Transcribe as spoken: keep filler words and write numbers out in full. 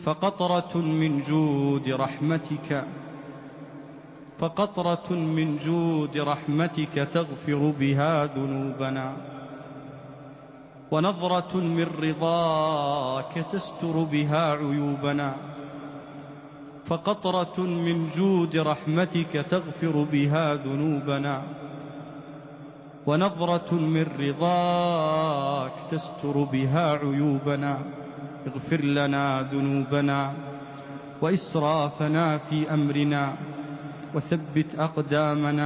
فقطرة من جود رحمتك فقطرة من جود رحمتك تغفر بها ذنوبنا، ونظرة من رضاك تستر بها عيوبنا. فقطرة من جود رحمتك تغفر بها ذنوبنا، ونظرة من رضاك تستر بها عيوبنا. اغفر لنا ذنوبنا وإسرافنا في أمرنا، وثبت أقدامنا